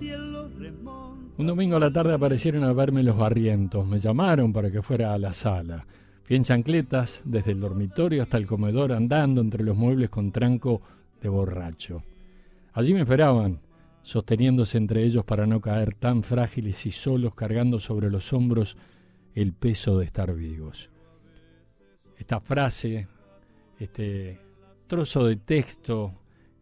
Un domingo a la tarde aparecieron a verme los Barrientos. Me llamaron para que fuera a la sala. Fui en chancletas, desde el dormitorio hasta el comedor, andando entre los muebles con tranco de borracho. Allí me esperaban, sosteniéndose entre ellos para no caer tan frágiles y solos, cargando sobre los hombros el peso de estar vivos. Esta frase, este trozo de texto,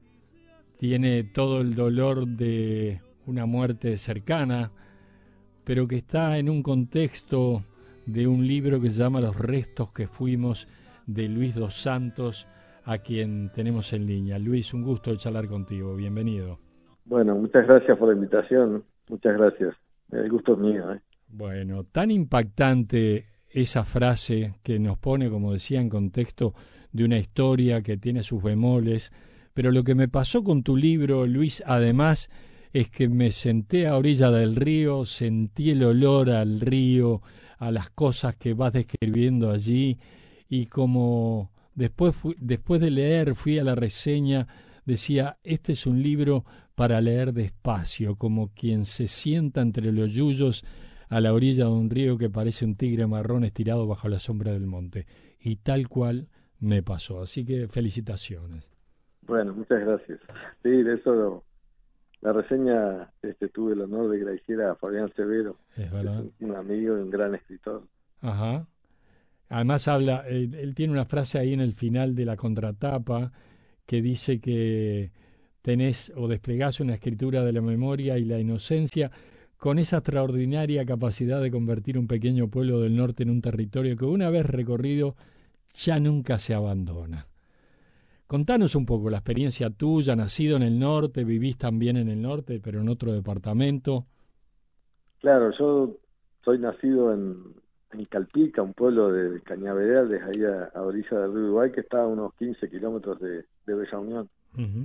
tiene todo el dolor de una muerte cercana, pero que está en un contexto de un libro que se llama Los restos que fuimos, de Luis dos Santos, a quien tenemos en línea. Luis, un gusto de charlar contigo, bienvenido. Bueno, muchas gracias por la invitación, muchas gracias, el gusto es mío. Bueno, tan impactante esa frase que nos pone, como decía, en contexto de una historia que tiene sus bemoles, pero lo que me pasó con tu libro, Luis, además, es que me senté a orilla del río, sentí el olor al río, a las cosas que vas describiendo allí, y como después de leer, fui a la reseña, decía, este es un libro para leer despacio, como quien se sienta entre los yuyos a la orilla de un río que parece un tigre marrón estirado bajo la sombra del monte. Y tal cual me pasó. Así que felicitaciones. Bueno, muchas gracias. Sí, de eso la reseña tuve el honor de que la hiciera Fabián Severo, Es que es verdad. un amigo y un gran escritor. Ajá. Además habla, él tiene una frase ahí en el final de la contratapa que dice que tenés o desplegás una escritura de la memoria y la inocencia con esa extraordinaria capacidad de convertir un pequeño pueblo del norte en un territorio que una vez recorrido ya nunca se abandona. Contanos un poco la experiencia tuya, nacido en el norte, vivís también en el norte, pero en otro departamento. Claro, yo soy nacido en Calpica, un pueblo de Cañaveral, desde ahí a orilla del río Uruguay, que está a unos 15 kilómetros de Bella Unión. Uh-huh.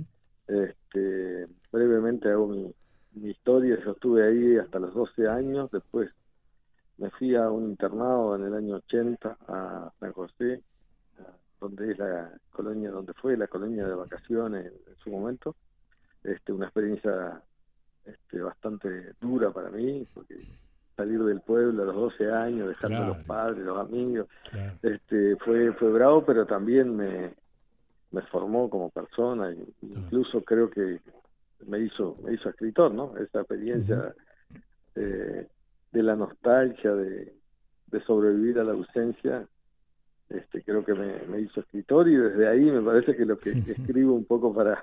Brevemente hago mi historia. Yo estuve ahí hasta los 12 años, después me fui a un internado en el año 80 a San José, donde es la colonia, donde fue la colonia de vacaciones en su momento. Una experiencia bastante dura para mí, porque salir del pueblo a los 12 años, dejarme a los Claro, padres, los amigos, claro. fue bravo, pero también me formó como persona, y incluso creo que me hizo escritor, ¿no? Esa experiencia de la nostalgia, de sobrevivir a la ausencia, creo que me hizo escritor, y desde ahí me parece que lo que escribo un poco para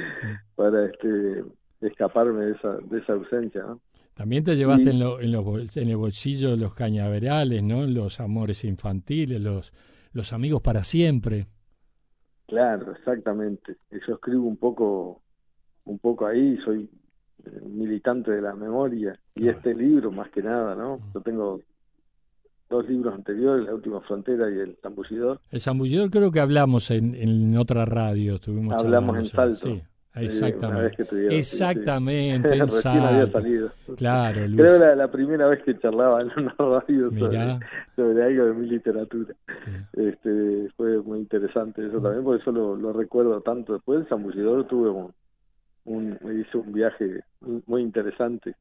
escaparme de esa ausencia, ¿no? También te llevaste Y en el bolsillo los cañaverales, ¿no? Los amores infantiles, los amigos para siempre. claro, exactamente, yo escribo un poco ahí, soy militante de la memoria, y Claro. este libro más que nada, ¿no? Yo tengo dos libros anteriores, La Última Frontera y El Zambullidor. El zambullidor creo que hablamos en otra radio, estuvimos Hablamos charlando en sobre, Salto, sí, una vez exactamente, que tuvieron, sí, sí. exactamente, en Recién había Salto. salido. Claro, Creo Luis, la primera vez que charlaba en una radio mirá. sobre algo de mi literatura. Sí. Fue muy interesante eso también, por eso lo recuerdo tanto. Después del Zambullidor tuve me hice un viaje muy interesante,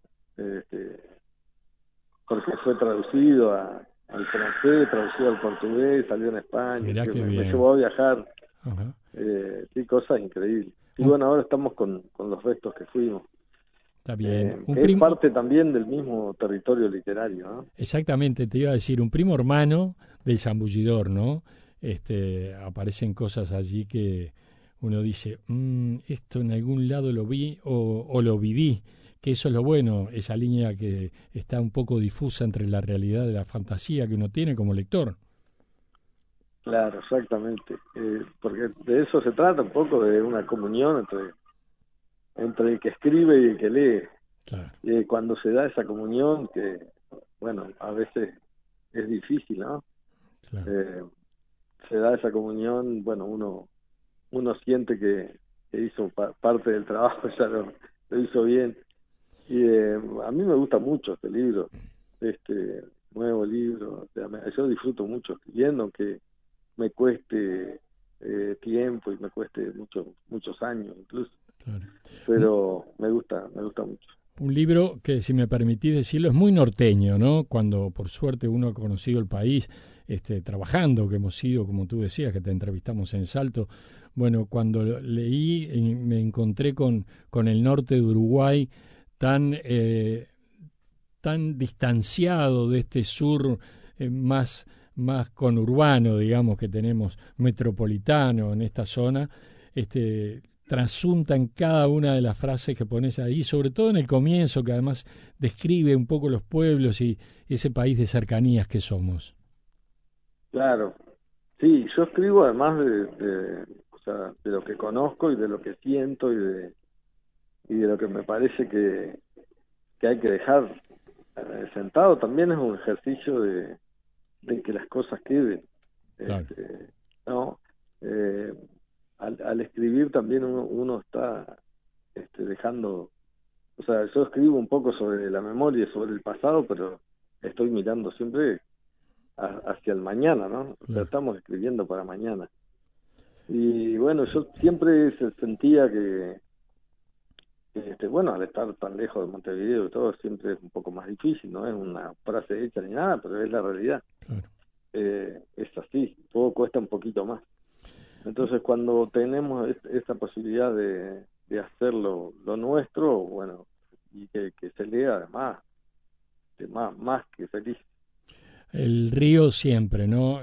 porque fue traducido al francés, traducido al portugués, salió en España, Mirá que qué me bien. llevó a viajar. Ajá. Sí, cosas increíbles. Y Un- bueno, ahora estamos con los restos que fuimos, Está bien. Un que es primo, parte también del mismo territorio literario, ¿no? exactamente, te iba a decir, un primo hermano del zambullidor, ¿no? Aparecen cosas allí que uno dice, esto en algún lado lo vi o lo viví, que eso es lo bueno, esa línea que está un poco difusa entre la realidad y la fantasía que uno tiene como lector. Claro, exactamente. Porque de eso se trata un poco, de una comunión entre el que escribe y el que lee. Claro, Y cuando se da esa comunión, que, bueno, a veces es difícil, ¿no? claro. Eh, Se da esa comunión, bueno, uno siente que hizo parte del trabajo, ya lo hizo bien. Y a mí me gusta mucho este libro, este nuevo libro. O sea, yo disfruto mucho escribiendo, aunque me cueste tiempo y me cueste muchos años incluso, Claro. pero me gusta mucho. Un libro que, si me permitís decirlo, es muy norteño, ¿no? Cuando por suerte uno ha conocido el país, trabajando, que hemos sido, como tú decías, que te entrevistamos en Salto. Bueno, cuando leí, me encontré con el norte de Uruguay tan, tan distanciado de este sur más conurbano, digamos, que tenemos metropolitano en esta zona, trasunta en cada una de las frases que pones ahí, sobre todo en el comienzo, que además describe un poco los pueblos y ese país de cercanías que somos. Claro, sí, yo escribo además o sea, de lo que conozco y de lo que siento y de lo que me parece que hay que dejar sentado. También es un ejercicio de que las cosas queden, Claro. ¿no? Eh, al escribir también uno está dejando, o sea, yo escribo un poco sobre la memoria y sobre el pasado, pero estoy mirando siempre hacia el mañana, ¿no? O sea, Claro. estamos escribiendo para mañana. Y bueno, yo siempre sentía bueno, al estar tan lejos de Montevideo y todo, siempre es un poco más difícil, no es una frase hecha ni nada, pero es la realidad. Claro. Es así, todo cuesta un poquito más. Entonces, cuando tenemos esta posibilidad de hacerlo lo nuestro, bueno, y que se lea además, más que feliz. El río siempre, ¿no?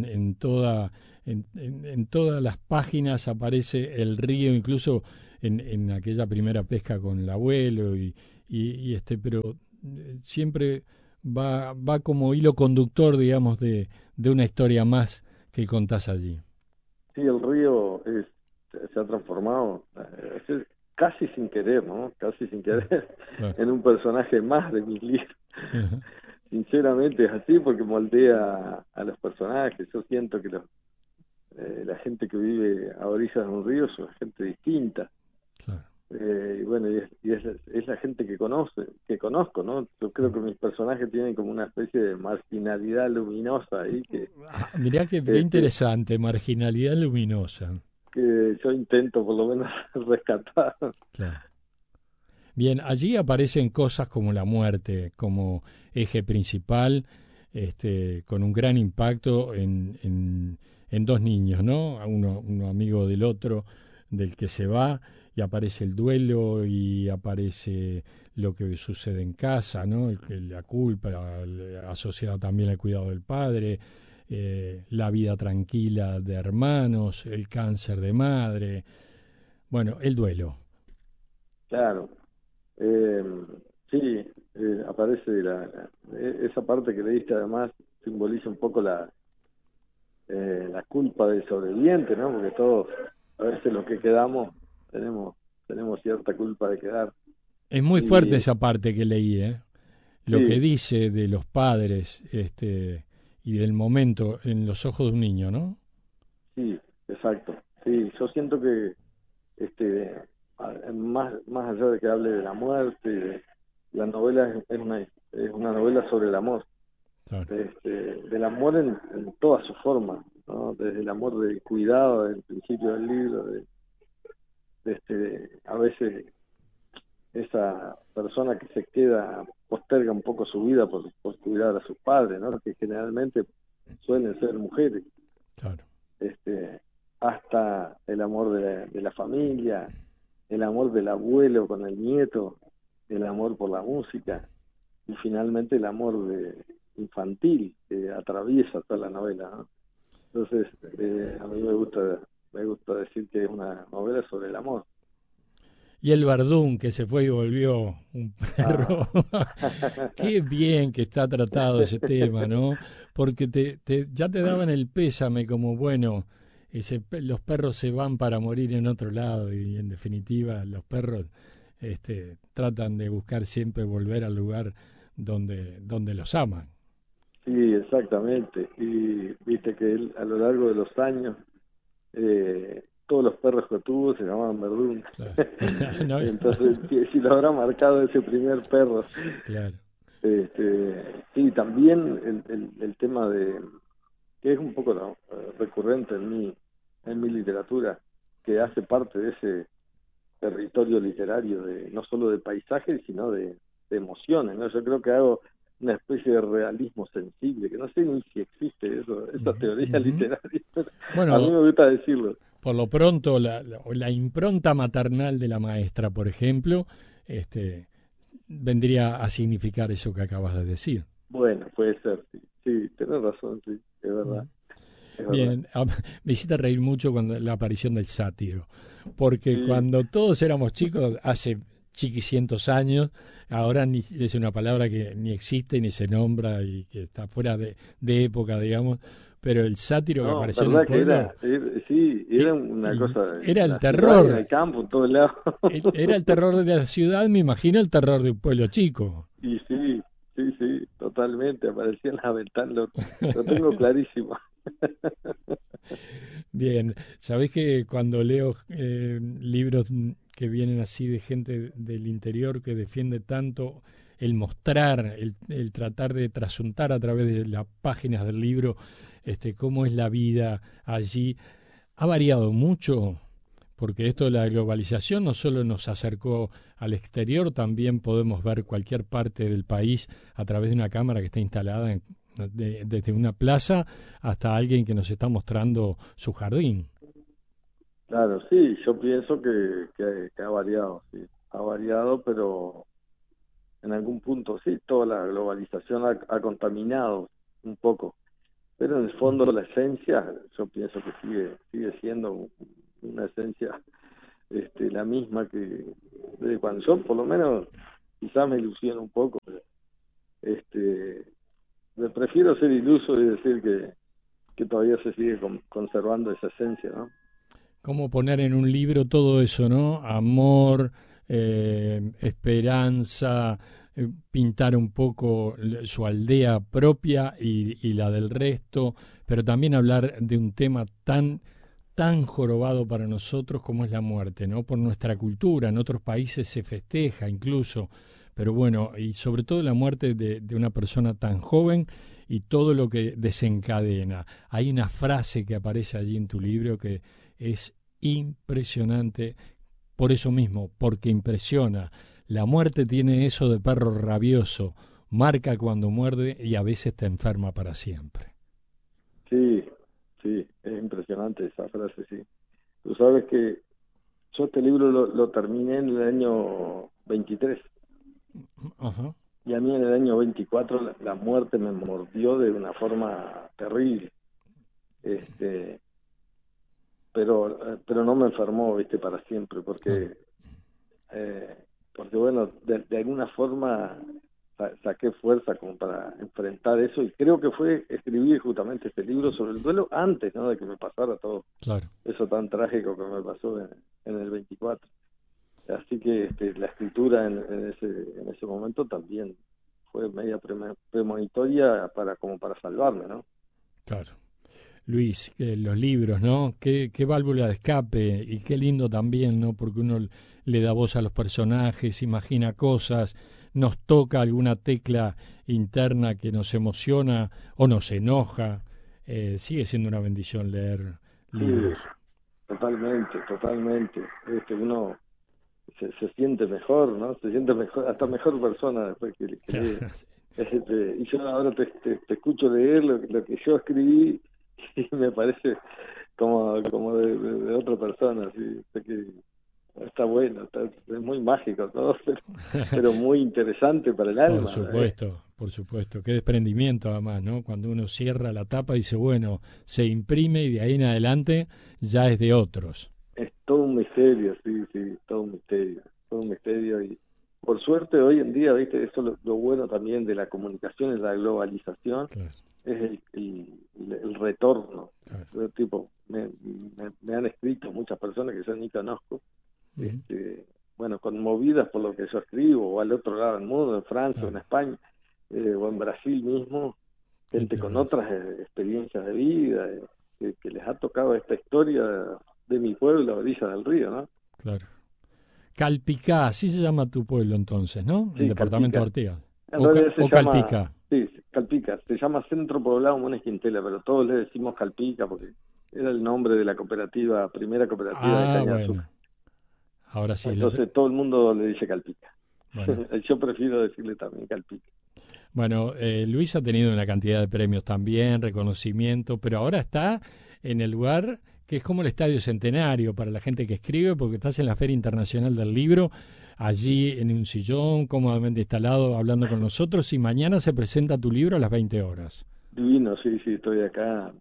En todas las páginas aparece el río, incluso en aquella primera pesca con el abuelo pero siempre va como hilo conductor, digamos, de una historia más que contás allí. Sí, el río se ha transformado, casi sin querer, ¿no? Casi sin querer, Claro. en un personaje más de mis libros. Sinceramente es así porque moldea a los personajes. Yo siento que la gente que vive a orillas de un río son gente distinta. Claro. Y bueno, es la gente que conozco, ¿no? Yo creo que mis personajes tienen como una especie de marginalidad luminosa ahí Ah, mirá qué este, interesante, marginalidad luminosa. que yo intento por lo menos rescatar. Claro. Bien, allí aparecen cosas como la muerte como eje principal, con un gran impacto en dos niños, ¿no? Uno amigo del otro, del que se va, y aparece el duelo y aparece lo que sucede en casa, ¿no? La culpa asociada también al cuidado del padre, la vida tranquila de hermanos, el cáncer de madre, bueno, el duelo. Claro. Eh, sí, aparece esa parte que leíste además simboliza un poco la culpa del sobreviviente, ¿no? Porque todos, a veces los que quedamos, tenemos cierta culpa de quedar. Es muy fuerte Y esa parte que leí, ¿eh? Lo que sí, dice de los padres, y del momento en los ojos de un niño, ¿no? sí, exacto. Sí, yo siento que más allá de que hable de la muerte, la novela es una novela sobre el amor, Claro. del amor en toda su forma, ¿no? Desde el amor del cuidado del principio del libro, a veces esa persona que se queda, posterga un poco su vida por cuidar a sus padres, ¿no? Que generalmente suelen ser mujeres, Claro. este, hasta el amor de la familia, el amor del abuelo con el nieto, el amor por la música y finalmente el amor infantil que atraviesa toda la novela, ¿no? Entonces, a mí me gusta decir que es una novela sobre el amor. Y el Verdún, que se fue y volvió un Ah. perro. Qué bien que está tratado ese tema, ¿no? Porque ya te daban el pésame como, bueno, los perros se van para morir en otro lado y en definitiva los perros tratan de buscar siempre volver al lugar donde los aman. Sí, exactamente. Y viste que él a lo largo de los años, todos los perros que tuvo se llamaban Verdún. Claro. No, Entonces, si lo habrá marcado ese primer perro. claro. Sí, también el tema que es un poco, ¿no?, recurrente en mi literatura, que hace parte de territorio literario, no solo de paisajes, sino de emociones, ¿no? Yo creo que hago una especie de realismo sensible, que no sé ni si existe esa teoría literaria, pero a mí Bueno, me gusta decirlo. por lo pronto, la impronta maternal de la maestra, por ejemplo, vendría a significar eso que acabas de decir. Bueno, puede ser, sí, sí, tenés razón, sí, es verdad, es verdad. Bien, me hiciste reír mucho cuando la aparición del sátiro, porque Sí, cuando todos éramos chicos, hace chiquicientos años, ahora es una palabra que ni existe ni se nombra y que está fuera de época, digamos, pero el sátiro que no, apareció en el verdad que pueblo, sí, era e- una cosa era en el la ciudad y en terror, el campo, en todos lados. era el terror de la ciudad, me imagino el terror de un pueblo chico. Y sí, sí, sí, totalmente, aparecía en la ventana, lo tengo clarísimo. Bien, sabés que cuando leo libros que vienen así de gente del interior que defiende tanto el mostrar, el tratar de trasuntar a través de las páginas del libro cómo es la vida allí, ha variado mucho, porque esto de la globalización no solo nos acercó al exterior, también podemos ver cualquier parte del país a través de una cámara que está instalada desde una plaza hasta alguien que nos está mostrando su jardín. Claro, sí, yo pienso que ha variado, sí, ha variado, pero en algún punto sí, toda la globalización ha contaminado un poco, pero en el fondo la esencia, yo pienso que sigue siendo una esencia la misma que de cuando yo, por lo menos, quizás me ilusiono un poco, pero este, me prefiero ser iluso y decir que todavía se sigue conservando esa esencia, ¿no? Cómo poner en un libro todo eso, ¿no? Amor, esperanza, pintar un poco su aldea propia y la del resto, pero también hablar de un tema tan jorobado para nosotros como es la muerte, ¿no? Por nuestra cultura, en otros países se festeja incluso, pero bueno, y sobre todo la muerte de una persona tan joven y todo lo que desencadena. Hay una frase que aparece allí en tu libro que es impresionante por eso mismo, porque impresiona. La muerte tiene eso de perro rabioso, marca cuando muerde y a veces te enferma para siempre. Sí, sí, es impresionante esa frase, sí. Tú sabes que yo este libro lo terminé en el año 23 Ajá. y a mí en el año 24 la muerte me mordió de una forma terrible. Este, pero no me enfermó, viste, para siempre, Claro. eh, porque bueno, de alguna forma saqué fuerza como para enfrentar eso y creo que fue escribir justamente este libro sobre el duelo antes, ¿no? De que me pasara todo Claro. eso tan trágico que me pasó en el 24. Así que la escritura en ese momento también fue media premonitoria como para salvarme, ¿no? Claro. Luis, los libros, ¿no? Qué válvula de escape y qué lindo también, ¿no? Porque uno le da voz a los personajes, imagina cosas, nos toca alguna tecla interna que nos emociona o nos enoja. Sigue siendo una bendición leer Sí, libros. totalmente, totalmente. Uno se siente mejor, ¿no? Se siente mejor, hasta mejor persona después que lee. Y yo ahora te escucho leer lo que yo escribí y me parece como de otra persona, ¿sí? Sé que está bueno, es muy mágico todo, pero muy interesante para el Por alma, ¿eh? supuesto, por supuesto. Qué desprendimiento además, ¿no? Cuando uno cierra la tapa y dice, bueno, se imprime y de ahí en adelante ya es de otros. Es todo un misterio, sí, sí, todo un misterio y por suerte hoy en día, viste, eso lo bueno también de la comunicación, es la globalización, Claro, es el retorno. claro. Tipo, me han escrito muchas personas que yo ni conozco, Ujú, bueno, conmovidas por lo que yo escribo, o al otro lado del mundo, en Francia, o en claro. España, o en Brasil mismo, ¿Qué gente te con parece? otras experiencias de vida, que les ha tocado esta historia de mi pueblo a orilla del río, ¿no? Claro. Calpicá, así se llama tu pueblo entonces, ¿no? El Sí, departamento de Calpica. Artigas. En realidad se O llama, Calpica. sí, Calpica, se llama Centro Poblado Mones Quintela, pero todos le decimos Calpica porque era el nombre de la cooperativa, primera cooperativa de Ah, caña de azúcar. bueno. Ahora sí. Entonces todo el mundo le dice Calpica. Bueno. Yo prefiero decirle también Calpica. Bueno, Luis ha tenido una cantidad de premios también, reconocimiento, pero ahora está en el lugar que es como el Estadio Centenario para la gente que escribe, porque estás en la Feria Internacional del Libro, allí en un sillón, cómodamente instalado, hablando con nosotros, y mañana se presenta tu libro a las 20 horas. Divino, sí, estoy acá.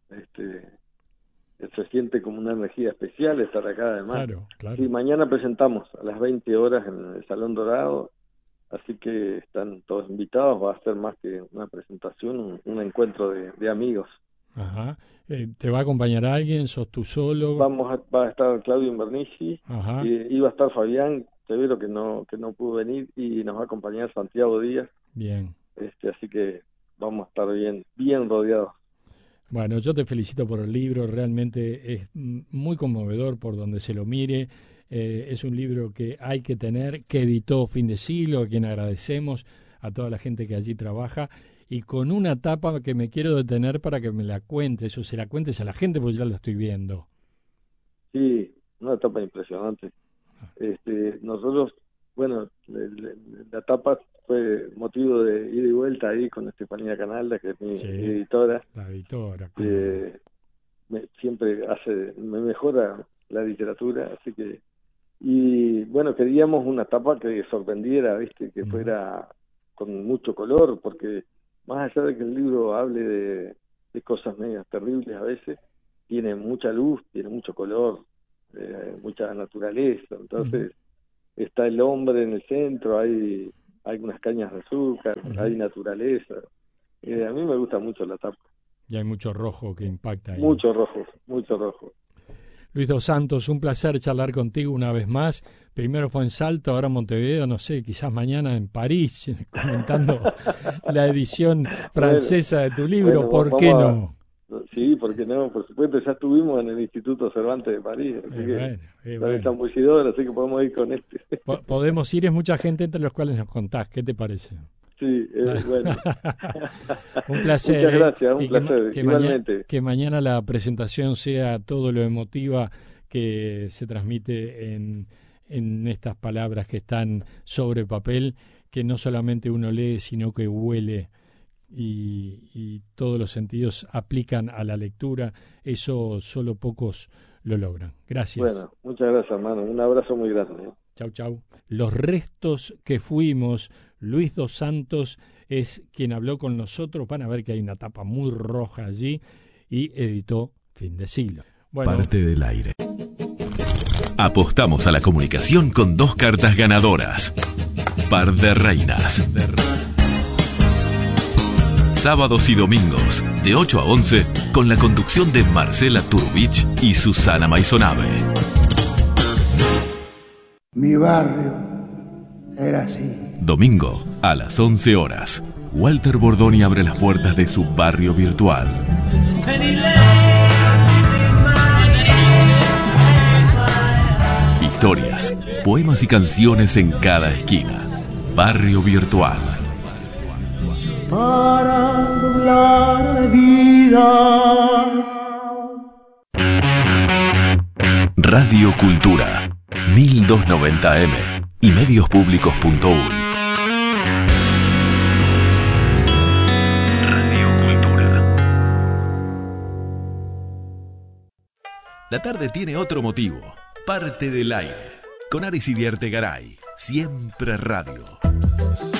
Se siente como una energía especial estar acá, además. Claro. Sí, mañana presentamos a las 20 horas en el Salón Dorado, así que están todos invitados. Va a ser más que una presentación, un encuentro de amigos. Ajá. ¿Te va a acompañar alguien? ¿Sos tú solo? Va a estar Claudio Invernici, Ajá. iba a estar Fabián Severo, que no pudo venir, y nos va a acompañar Santiago Díaz. Bien. Así que vamos a estar bien rodeados. Bueno, yo te felicito por el libro, realmente es muy conmovedor por donde se lo mire. Es un libro que hay que tener, que editó Fin de Siglo, a quien agradecemos, a toda la gente que allí trabaja, y con una tapa que me quiero detener para que me la cuentes, o se la cuentes a la gente, porque ya la estoy viendo. Sí, una etapa impresionante. Nosotros, bueno, la etapa fue motivo de ida y vuelta ahí con Estefanía Canalda, que es mi editora. La editora. Siempre me mejora la literatura, así que, y bueno, queríamos una etapa que sorprendiera, ¿viste? Que fuera con mucho color, porque más allá de que el libro hable de cosas medias terribles a veces, tiene mucha luz, tiene mucho color, mucha naturaleza. Entonces está el hombre en el centro, hay unas cañas de azúcar, hay naturaleza. A mí me gusta mucho la tapa. Y hay mucho rojo que impacta ahí. Mucho rojo. Luis dos Santos, un placer charlar contigo una vez más. Primero fue en Salto, ahora en Montevideo, no sé, quizás mañana en París, comentando la edición francesa de tu libro. ¿Por qué no? Sí, ¿por qué no? Por supuesto, ya estuvimos en el Instituto Cervantes de París, así que está en Isidoro, así que podemos ir con este. Podemos ir, es mucha gente entre los cuales nos contás. ¿Qué te parece? Sí, bueno. Un placer. Muchas gracias, un placer. Igualmente. Que mañana la presentación sea todo lo emotiva que se transmite en estas palabras que están sobre papel, que no solamente uno lee, sino que huele y todos los sentidos aplican a la lectura. Eso solo pocos lo logran. Gracias. Bueno, muchas gracias, hermano. Un abrazo muy grande. Chau. Los restos que fuimos. Luis dos Santos es quien habló con nosotros. Van a ver que hay una tapa muy roja allí y editó Fin de Siglo. Bueno. Parte del aire. Apostamos a la comunicación con 2 cartas ganadoras. Par de reinas. Sábados y domingos, de 8 a 11, con la conducción de Marcela Turbich y Susana Maisonave. Mi barrio era así. Domingo, a las 11 horas, Walter Bordoni abre las puertas de su barrio virtual. Historias, poemas y canciones en cada esquina. Barrio Virtual. Para doblar la vida. Radio Cultura, 1290M y mediospublicos.uy. La tarde tiene otro motivo. Parte del aire. Con Aris Idiarte Garay. Siempre radio.